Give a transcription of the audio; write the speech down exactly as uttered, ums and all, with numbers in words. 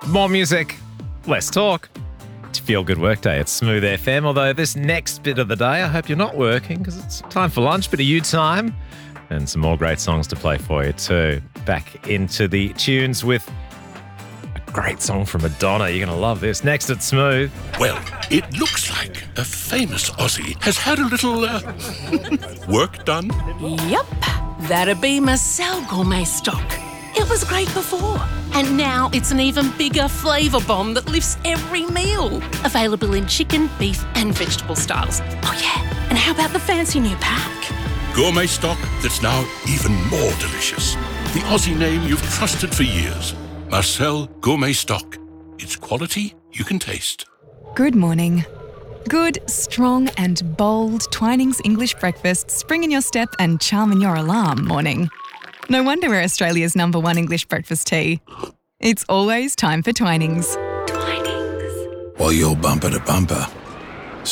More music, less talk. It's a feel-good workday at Smooth F M, although this next bit of the day, I hope you're not working because it's time for lunch, bit of you time, and some more great songs to play for you too. Back into the tunes with a great song from Madonna. You're going to love this. Next at Smooth. Well, it looks like a famous Aussie has had a little uh, work done. Yep, that'd be Marcel Gourmet Stock. It was great before, and now it's an even bigger flavour bomb that lifts every meal. Available in chicken, beef and vegetable styles. Oh yeah, and how about the fancy new pack? Gourmet stock that's now even more delicious. The Aussie name you've trusted for years. Marcel Gourmet Stock. It's quality you can taste. Good morning. Good, strong and bold Twinings English breakfast spring in your step and charm in your alarm morning. No wonder we're Australia's number one English breakfast tea. It's always time for Twinings. Twinings. While you're bumper to bumper